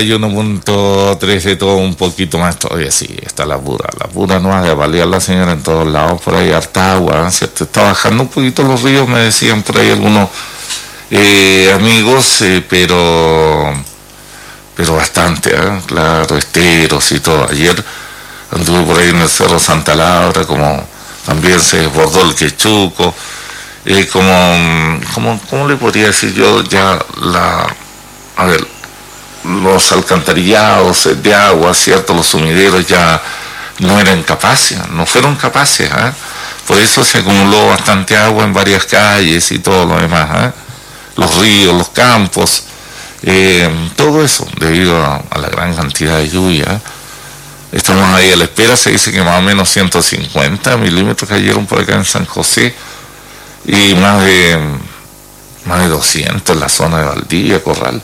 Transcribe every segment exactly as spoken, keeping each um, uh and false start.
uno punto tres de todo un poquito más todavía, sí, está la pura, la pura no ha de avaliar la señora en todos lados, por ahí harta agua, ¿cierto? Está bajando un poquito los ríos, me decían por ahí algunos eh, amigos, eh, pero pero bastante, ¿eh? Claro, esteros y todo. Ayer anduve por ahí en el Cerro Santa Laura, como también se desbordó el Quechuco, eh, como, como, ¿cómo le podría decir yo? Ya la, a ver, los alcantarillados de agua, ¿cierto? Los sumideros ya no eran capaces, no fueron capaces, ¿eh? Por eso se acumuló bastante agua en varias calles y todo lo demás, ¿eh? Los ríos, los campos, eh, todo eso debido a, a la gran cantidad de lluvia, ¿eh? Estamos ahí a la espera, se dice que más o menos ciento cincuenta milímetros cayeron por acá en San José y más de, más de doscientos en la zona de Valdivia, Corral.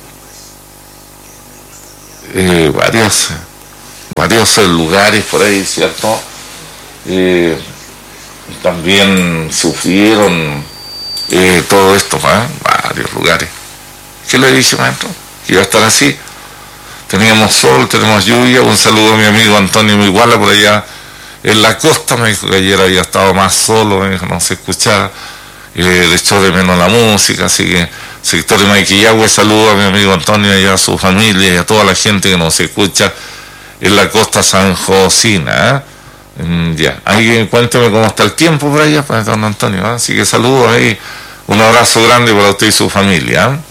Eh, varios varios lugares por ahí, ¿cierto? Eh, también sufrieron eh, todo esto, ¿eh? Varios lugares. ¿Qué le dije, maestro? Que iba a estar así. Teníamos sol, tenemos lluvia. Un saludo a mi amigo Antonio Miguala por allá en la costa. Me dijo que ayer había estado más solo, me dijo, no se escuchaba, eh, le echó de menos la música, así que sector de Maiquillahue, saludo a mi amigo Antonio y a su familia y a toda la gente que nos escucha en la costa sanjosina, ¿eh? Mm, ya, ahí cuénteme cómo está el tiempo por allá, pues, don Antonio, ¿eh? Así que saludos ahí, un abrazo grande para usted y su familia, ¿eh?